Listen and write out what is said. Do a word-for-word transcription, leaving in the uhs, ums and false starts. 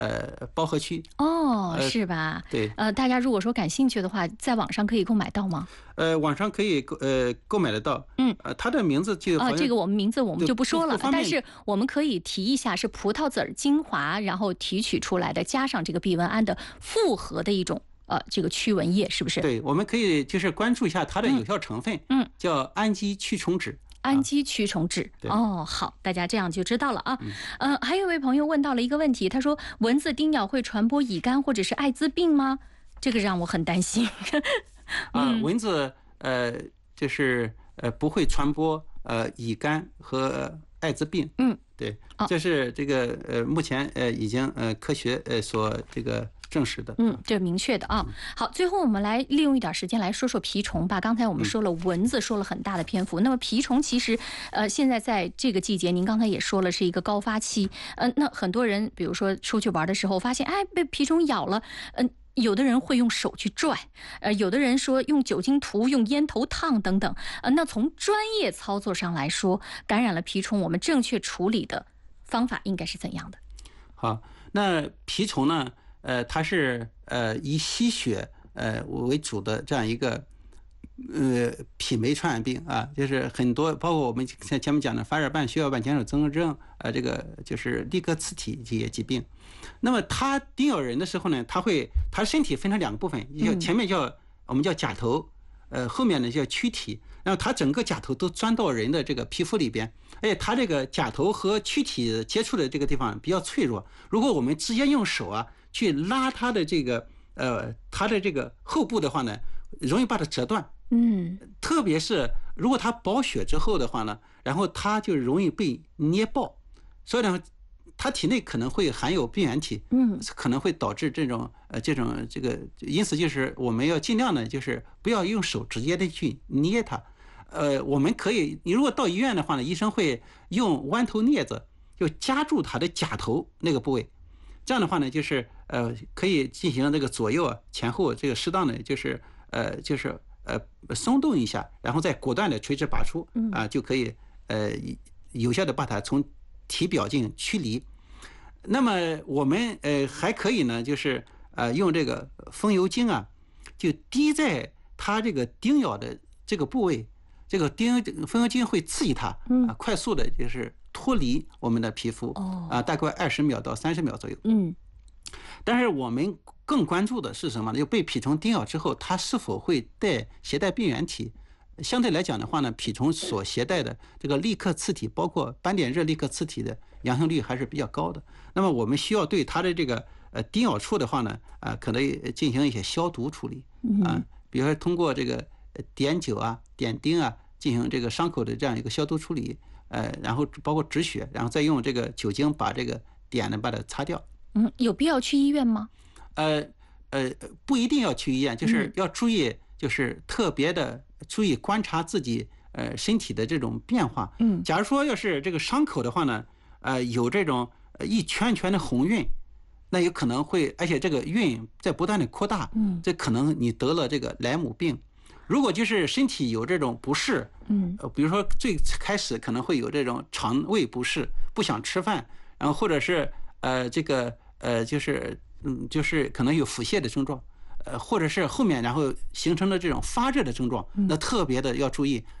呃包河区。 哦，是吧？ 对。 呃，大家如果说感兴趣的话，在网上可以购买到吗？ 呃，网上可以购呃购买得到。 嗯， 呃，它的名字就好啊， 像这个我们名字我们就不说了， 不但是我们可以提一下，是葡萄籽儿精华，然后提取出来的，加上这个避蚊胺的复合的一种呃这个驱蚊液，是不是？ 对，我们可以就是关注一下它的有效成分， 嗯， 叫氨基驱虫酯。 氨基驱虫酯。哦，好，大家这样就知道了啊。呃，还有一位朋友问到了一个问题，他说蚊子叮咬会传播乙肝或者是艾滋病吗？这个让我很担心。 啊，蚊子呃就是呃不会传播呃乙肝和艾滋病。 嗯， 对，这是这个呃目前呃已经呃科学呃所这个证实的。 嗯，这明确的啊。好，最后我们来利用一点时间来说说蜱虫吧。刚才我们说了蚊子，说了很大的篇幅。那么蜱虫其实，呃，现在在这个季节，您刚才也说了是一个高发期。嗯、呃，那很多人，比如说出去玩的时候，发现哎被蜱虫咬了，嗯、呃。有的人会用手去拽，呃，有的人说用酒精涂、用烟头烫等等。呃，那从专业操作上来说，感染了蜱虫，我们正确处理的方法应该是怎样的？ 好，那蜱虫呢？呃，它是呃以吸血呃为主的这样一个呃匹霉传染病啊，就是很多包括我们像前面讲的发热斑、血小板减少增生症，呃，这个就是利克次体这些疾病。那么它叮咬人的时候呢，它会它身体分成两个部分，叫前面叫我们叫甲头，呃，后面呢叫躯体。然后它整个甲头都钻到人的这个皮肤里边，而且它这个甲头和躯体接触的这个地方比较脆弱，如果我们直接用手啊去拉它的这个呃它的这个后部的话呢，容易把它折断。 嗯， 特别是如果它饱血之后的话呢，然后它就容易被捏爆，所以呢，它体内可能会含有病原体， 嗯， 可能会导致这种呃这种这个，因此就是我们要尽量呢，就是不要用手直接的去捏它，呃，我们可以，你如果到医院的话呢，医生会用弯头镊子就夹住它的甲头那个部位，这样的话呢，就是呃可以进行这个左右啊前后这个适当的就是呃就是呃松动一下，然后再果断的垂直拔出啊，就可以呃有效的把它从体表进行驱离。那么我们呃还可以呢，就是呃用这个风油精啊，就滴在它这个叮咬的这个部位，这个叮风油精会刺激它啊，快速的就是脱离我们的皮肤啊，大概二十秒到三十秒左右。 嗯， 但是我们更关注的是什么呢？就被蜱虫叮咬之后，它是否会带携带病原体？相对来讲的话呢，蜱虫所携带的这个利克次体，包括斑点热利克次体的阳性率还是比较高的。那么我们需要对它的这个呃叮咬处的话呢，啊，可能进行一些消毒处理啊，比如说通过这个碘酒啊、碘酊啊进行这个伤口的这样一个消毒处理，呃，然后包括止血，然后再用这个酒精把这个碘呢把它擦掉。 嗯，有必要去医院吗？ 呃呃，不一定要去医院，就是要注意，就是特别的注意观察自己呃身体的这种变化。 嗯， 假如说要是这个伤口的话呢，呃，有这种一圈一圈的红晕，那有可能会，而且这个晕在不断的扩大， 嗯， 这可能你得了这个莱姆病。如果就是身体有这种不适， 嗯， 呃，比如说最开始可能会有这种肠胃不适，不想吃饭，然后或者是呃这个呃就是嗯就是可能有腹泻的症状，呃或者是后面然后形成了这种发热的症状，那特别的要注意。